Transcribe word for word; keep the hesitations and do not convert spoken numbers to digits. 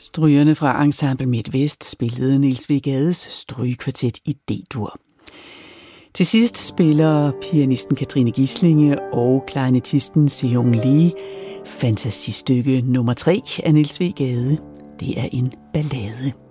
Strygerne fra Ensemble MidtVest spillede Niels W. Gades strygekvartet i D-dur. Til sidst spiller pianisten Katrine Gislinge og klarinettisten Seong Lee fantasistykke nummer tre af Niels W. Gade. Det er en ballade.